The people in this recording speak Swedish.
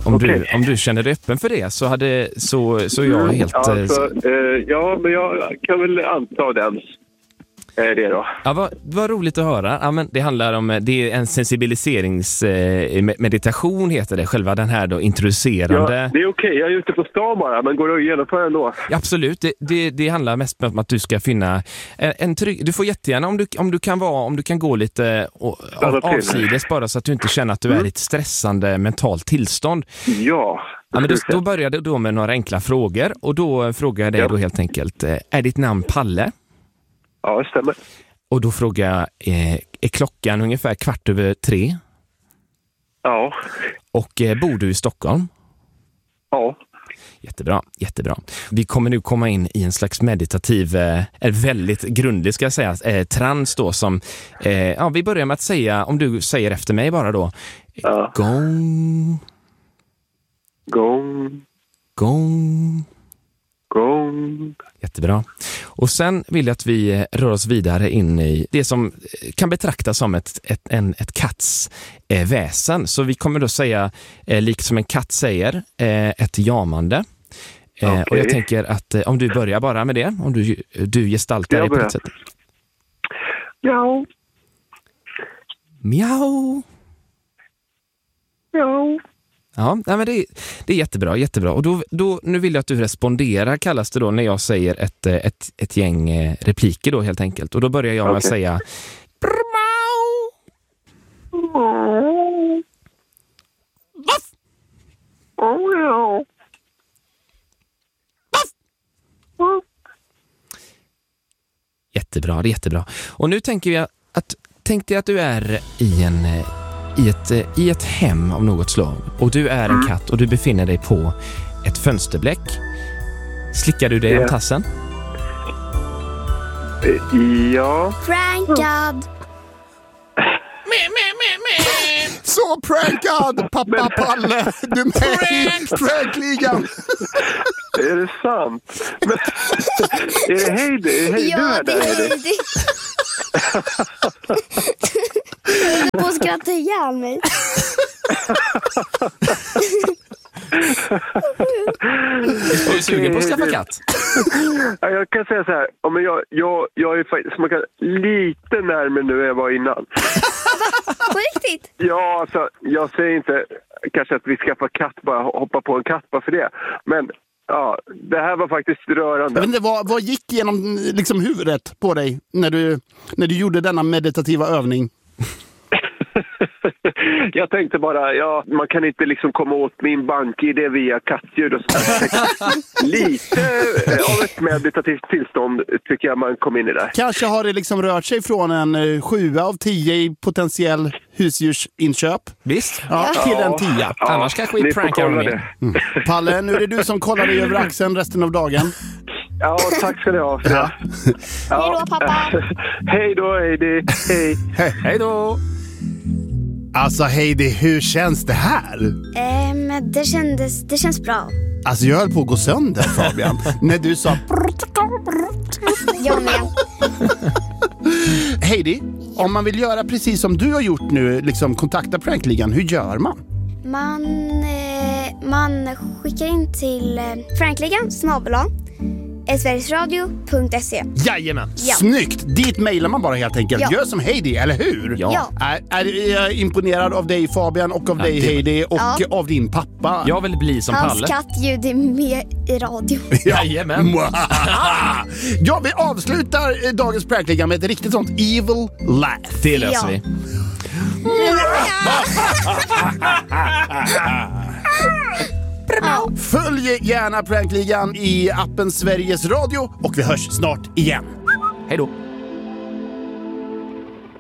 om du känner dig öppen för det så jag helt... Ja, men jag kan väl anta den. Det då. Ja, vad roligt att höra. Ja, men det handlar om, det är en sensibiliseringsmeditation heter det, själva den här då introducerande. Ja, det är okej. Jag är ute på stan bara, men går det att genomföra ändå? Ja, absolut. Det handlar mest om att du ska finna en trygg... Du får jättegärna om du kan gå lite avsides bara så att du inte känner att du är i ett stressande mentalt tillstånd. Ja. Ja, men då börjar det då med några enkla frågor och då frågar jag dig då helt enkelt, är ditt namn Palle? Ja, det stämmer. Och då frågar jag, är klockan ungefär 2:15? Ja. Och bor du i Stockholm? Ja. Jättebra. Vi kommer nu komma in i en slags meditativ, väldigt grundlig ska jag säga, trans då som, vi börjar med att säga, om du säger efter mig bara då, gång. Jättebra. Och sen vill jag att vi rör oss vidare in i det som kan betraktas som ett katts väsen. Så vi kommer då säga, likt som en katt säger, ett jamande. Okay. Och jag tänker att om du börjar bara med det, om du gestaltar det på ett sätt. Miau. Miau. Miau. Ja, men det är jättebra. Och då nu vill jag att du responderar, kallas det då, när jag säger ett gäng repliker då helt enkelt. Och då börjar jag med att säga Vaff! Jättebra. Och nu tänker jag tänk dig att du är i ett hem av något slag och du är en katt och du befinner dig på ett fönsterbläck. Slickar du dig om tassen? Ja. Prankad. Så prankad, pappa Palle. Du är med i prankligan. Är det sant? Men, är det Heidi? Ja, det är Heidi. Jag höll på att skratta ihjäl mig. Är du sugen på att skaffa katt? Ja, jag kan säga så här. Jag är faktiskt lite närmare nu än jag var innan. På riktigt? Ja, alltså, jag säger inte kanske att vi skaffar katt, bara hoppa på en katt bara för det. Men ja, det här var faktiskt rörande. Jag vet inte, vad gick genom liksom huvudet på dig när du gjorde denna meditativa övning? Jag tänkte bara, man kan inte liksom komma åt min bank-ID via kattljud och sådär. Lite av ett meditativt tillstånd tycker jag man kom in i där. Kanske har det liksom rört sig från en 7 av 10 i potentiell husdjursinköp. Visst? Ja, till en 10. Ja, annars kanske vi prankar det. Palle, nu är det du som kollar dig över axeln resten av dagen. Ja, tack ska ni ha för det. Hej då, pappa. Hej då, Heidi. Hej då. Alltså Heidi, hur känns det här? Det känns bra. Alltså jag höll på att gå sönder, Fabian. När du sa... Jag med. Heidi, om man vill göra precis som du har gjort nu, liksom kontakta prankligan, hur gör man? Man skickar in till prankligan @sverigesradio.se. Jajamän, snyggt! Dit mejlar man bara helt enkelt. Gör som Heidi, eller hur? Ja. Är jag imponerad av dig, Fabian, och av dig, Heidi, och av din pappa. Jag vill bli som Hans Palle. kattljud är med i radio. Jajamän. Ja, vi avslutar dagens prankliga med ett riktigt sånt evil laugh. Det löser vi. Följ gärna prankligan i appen Sveriges Radio och vi hörs snart igen. Hej då.